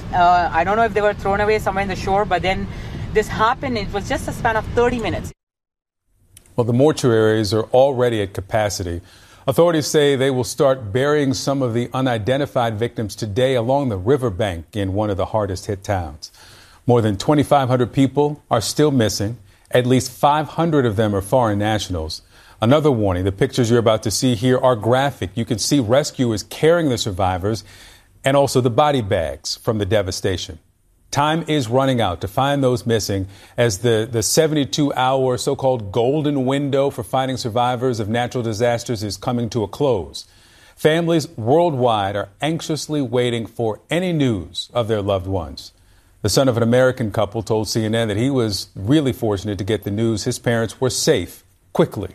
I don't know if they were thrown away somewhere in the shore, but then this happened. It was just a span of 30 minutes. Well, the mortuaries are already at capacity. Authorities say they will start burying some of the unidentified victims today along the riverbank in one of the hardest hit towns. More than 2,500 people are still missing. At least 500 of them are foreign nationals. Another warning, the pictures you're about to see here are graphic. You can see rescuers carrying the survivors and also the body bags from the devastation. Time is running out to find those missing as the 72-hour so-called golden window for finding survivors of natural disasters is coming to a close. Families worldwide are anxiously waiting for any news of their loved ones. The son of an American couple told CNN that he was really fortunate to get the news his parents were safe quickly.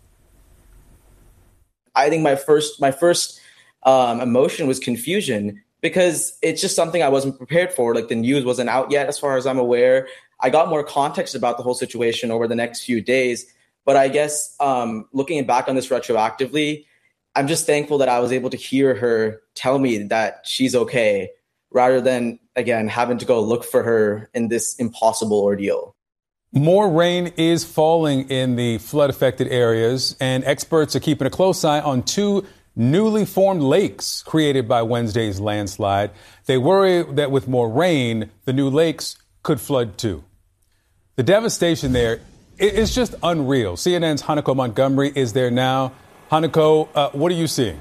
I think my first emotion was confusion, because it's just something I wasn't prepared for. Like, the news wasn't out yet, as far as I'm aware. I got more context about the whole situation over the next few days. But I guess looking back on this retroactively, I'm just thankful that I was able to hear her tell me that she's okay, rather than, again, having to go look for her in this impossible ordeal. More rain is falling in the flood-affected areas, and experts are keeping a close eye on two newly formed lakes created by Wednesday's landslide. They worry that with more rain, the new lakes could flood too. The devastation there is just unreal. CNN's Hanako Montgomery is there now. Hanako, what are you seeing?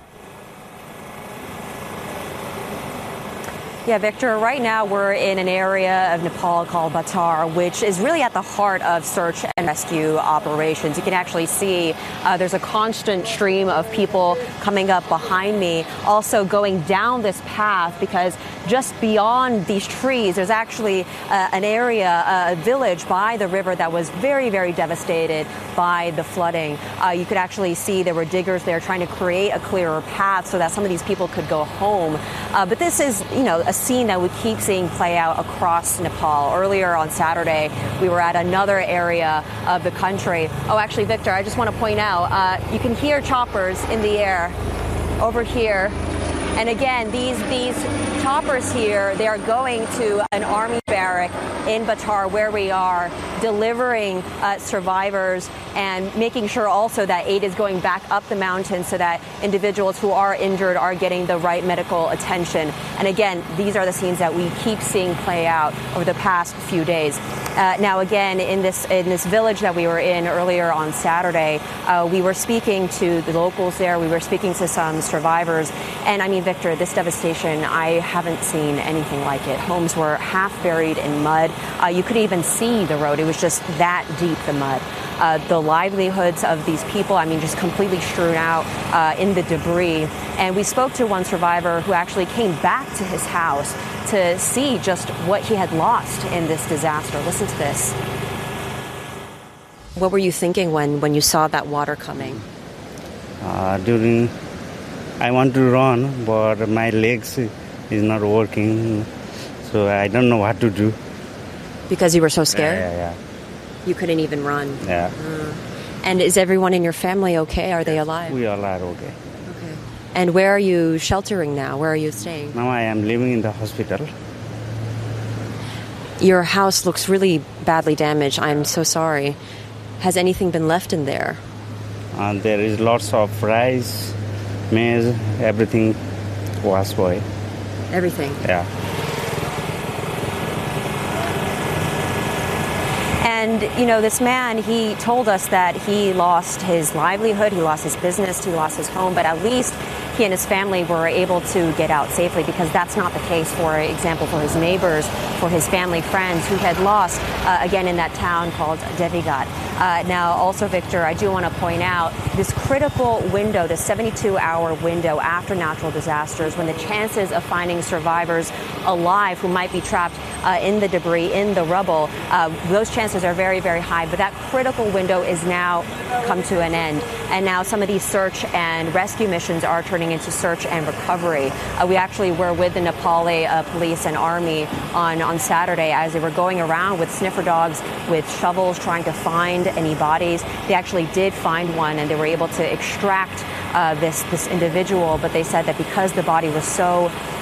Yeah, Victor, right now we're in an area of Nepal called Batar, which is really at the heart of search and rescue operations. You can actually see there's a constant stream of people coming up behind me, also going down this path, because just beyond these trees, there's actually an area, a village by the river that was very, very devastated by the flooding. You could actually see there were diggers there trying to create a clearer path so that some of these people could go home. But this is, a scene that we keep seeing play out across Nepal. Earlier on Saturday, we were at another area of the country. Oh, actually, Victor, I just want to point out, you can hear choppers in the air over here. And again, these choppers here, they are going to an army barrack in Batar, where we are, delivering survivors and making sure also that aid is going back up the mountain so that individuals who are injured are getting the right medical attention. And again, these are the scenes that we keep seeing play out over the past few days. Now, again, in this village that we were in earlier on Saturday, we were speaking to the locals there. We were speaking to some survivors. And I mean, Victor, this devastation, I haven't seen anything like it. Homes were half buried in mud. You could even see the road. It was just that deep, the mud. The livelihoods of these people, I mean, just completely strewn out in the debris. And we spoke to one survivor who actually came back to his house to see just what he had lost in this disaster. Listen to this. What were you thinking when you saw that water coming? I want to run, but my legs is not working, so I don't know what to do. Because you were so scared? Yeah. You couldn't even run? Yeah. And is everyone in your family okay? Are they alive? We all are okay. Okay. And where are you sheltering now? Where are you staying? Now I am living in the hospital. Your house looks really badly damaged. I'm so sorry. Has anything been left in there? There is lots of rice, maize, everything washed away. Everything? Yeah. And, this man, he told us that he lost his livelihood, he lost his business, he lost his home, but at least he and his family were able to get out safely, because that's not the case, for example, for his neighbors, for his family friends who had lost, again, in that town called Devigat. Now, also, Victor, I do want to point out this critical window, the 72-hour window after natural disasters, when the chances of finding survivors alive who might be trapped in the debris, in the rubble, those chances are very, very high. But that critical window is now come to an end. And now some of these search and rescue missions are turning into search and recovery. We actually were with the Nepali police and army on Saturday as they were going around with sniffer dogs, with shovels, trying to find any bodies. They actually did find one, and they were able to extract this individual. But they said that because the body was so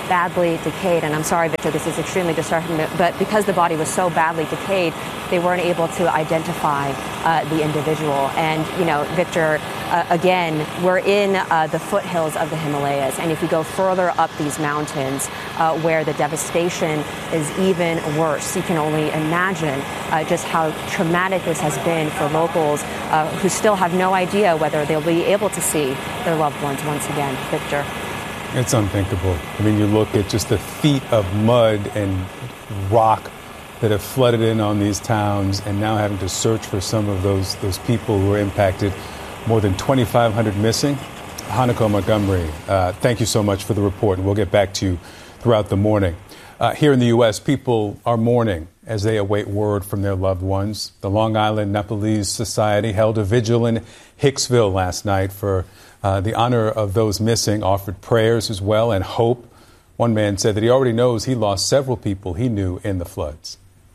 badly decayed. And I'm sorry, Victor, this is extremely distressing, but because the body was so badly decayed, they weren't able to identify the individual. And, you know, Victor, again, we're in the foothills of the Himalayas. And if you go further up these mountains where the devastation is even worse, you can only imagine just how traumatic this has been for locals who still have no idea whether they'll be able to see their loved ones once again. Victor. It's unthinkable. I mean, you look at just the feet of mud and rock that have flooded in on these towns, and now having to search for some of those people who were impacted. More than 2,500 missing. Hanako Montgomery, thank you so much for the report, and we'll get back to you throughout the morning. Here in the U.S., people are mourning as they await word from their loved ones. The Long Island Nepalese Society held a vigil in Hicksville last night for the honor of those missing, offered prayers as well and hope. One man said that he already knows he lost several people he knew in the floods.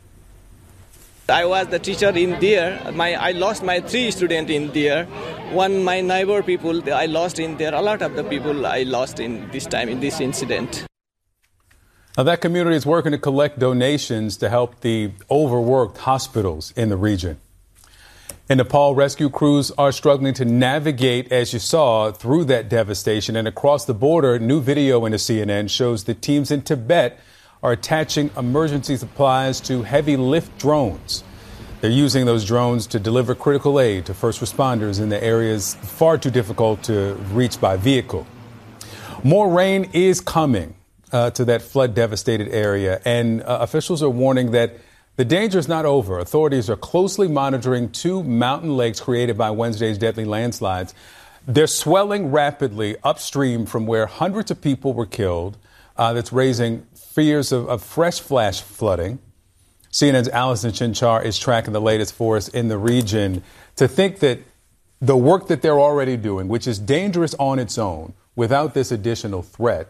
I was the teacher in there. I lost my 3 students in there. One, my neighbor people, I lost in there. A lot of the people I lost in this time, in this incident. Now, that community is working to collect donations to help the overworked hospitals in the region. In Nepal, rescue crews are struggling to navigate, as you saw, through that devastation. And across the border, new video into CNN shows that teams in Tibet are attaching emergency supplies to heavy lift drones. They're using those drones to deliver critical aid to first responders in the areas far too difficult to reach by vehicle. More rain is coming to that flood-devastated area, and officials are warning that the danger is not over. Authorities are closely monitoring 2 mountain lakes created by Wednesday's deadly landslides. They're swelling rapidly upstream from where hundreds of people were killed. That's raising fears of fresh flash flooding. CNN's Allison Chinchar is tracking the latest for us in the region. To think that the work that they're already doing, which is dangerous on its own, without this additional threat,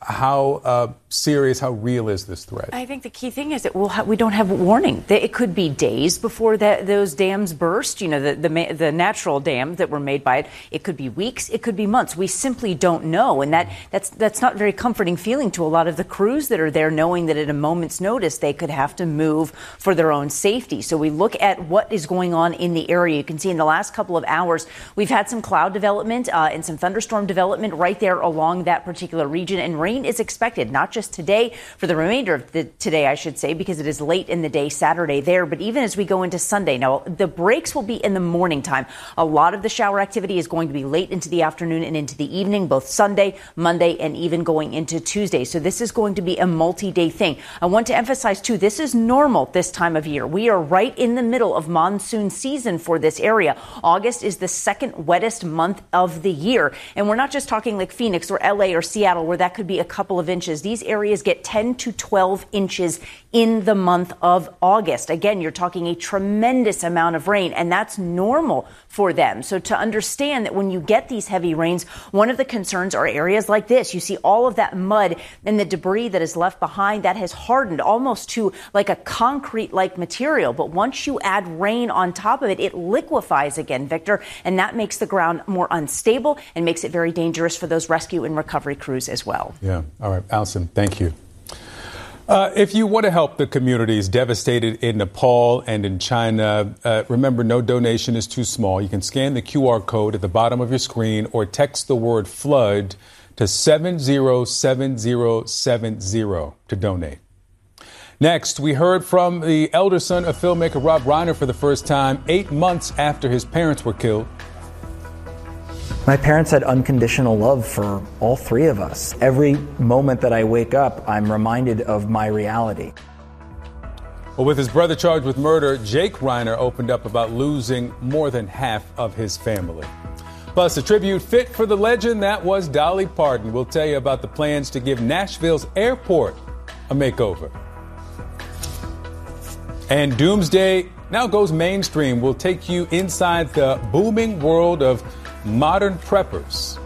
how serious, how real is this threat? I think the key thing is that we don't have warning. It could be days before those dams burst, you know, the natural dams that were made by it. It could be weeks. It could be months. We simply don't know. And that's not a very comforting feeling to a lot of the crews that are there, knowing that at a moment's notice they could have to move for their own safety. So we look at what is going on in the area. You can see in the last couple of hours, we've had some cloud development and some thunderstorm development right there along that particular region. And rain is expected, not just today, for the remainder of today, I should say, because it is late in the day, Saturday there, but even as we go into Sunday. Now, the breaks will be in the morning time. A lot of the shower activity is going to be late into the afternoon and into the evening, both Sunday, Monday, and even going into Tuesday. So this is going to be a multi-day thing. I want to emphasize, too, this is normal this time of year. We are right in the middle of monsoon season for this area. August is the second wettest month of the year. And we're not just talking like Phoenix or LA or Seattle, where that could be a couple of inches. These areas get 10 to 12 inches in the month of August. Again, you're talking a tremendous amount of rain, and that's normal for them. So to understand that when you get these heavy rains, one of the concerns are areas like this. You see all of that mud and the debris that is left behind that has hardened almost to like a concrete-like material. But once you add rain on top of it, it liquefies again, Victor, and that makes the ground more unstable and makes it very dangerous for those rescue and recovery crews as well. Yeah. All right, Allison, thank you. If you want to help the communities devastated in Nepal and in China, remember, no donation is too small. You can scan the QR code at the bottom of your screen or text the word FLOOD to 707070 to donate. Next, we heard from the elder son of filmmaker Rob Reiner for the first time 8 months after his parents were killed. My parents had unconditional love for all 3 of us. Every moment that I wake up, I'm reminded of my reality. Well, with his brother charged with murder, Jake Reiner opened up about losing more than half of his family. Plus, a tribute fit for the legend that was Dolly Parton. We'll tell you about the plans to give Nashville's airport a makeover. And Doomsday now goes mainstream. We'll take you inside the booming world of modern preppers.